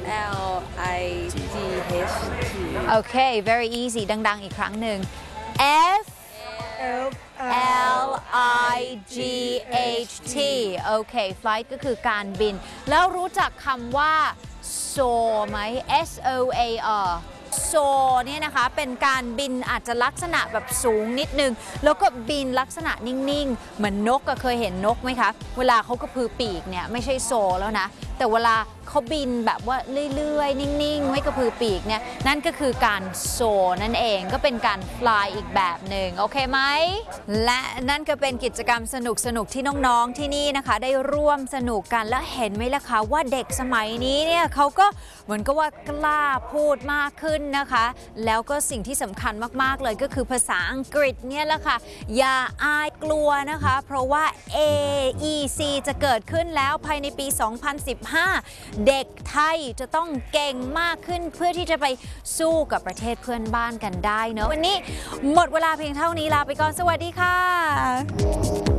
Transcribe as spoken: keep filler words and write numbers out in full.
L I G H T โอเค very easy ดังๆอีกครั้งหนึ่ง F F L I G H T โอเค flight ก็คือการบินแล้วรู้จักคำว่า soar ไหม S O A R soar เนี่ยนะคะเป็นการบินอาจจะลักษณะแบบสูงนิดนึงแล้วก็บินลักษณะนิ่งๆเหมือนนกก็เคยเห็นนกไหมคะเวลาเขากระพือปีกเนี่ยไม่ใช่ soar แล้วนะแต่เวลาเขาบินแบบว่าเรื่อยๆนิ่งๆไม่กระพือปีกเนี่ยนั่นก็คือการ soar นั่นเองก็เป็นการ fly อีกแบบหนึ่งโอเคไหมและนั่นก็เป็นกิจกรรมสนุกๆที่น้องๆที่นี่นะคะได้ร่วมสนุกกันแล้วเห็นไหมล่ะคะว่าเด็กสมัยนี้เนี่ยเขาก็เหมือนกับว่ากล้าพูดมากขึ้นนะคะแล้วก็สิ่งที่สำคัญมากๆเลยก็คือภาษาอังกฤษเนี่ยแหละค่ะอย่าอายกลัวนะคะเพราะว่า เอ อี ซี จะเกิดขึ้นแล้วภายในปี สองพันสิบห้าเด็กไทยจะต้องเก่งมากขึ้นเพื่อที่จะไปสู้กับประเทศเพื่อนบ้านกันได้เนอะวันนี้หมดเวลาเพียงเท่านี้ลาไปก่อนสวัสดีค่ะ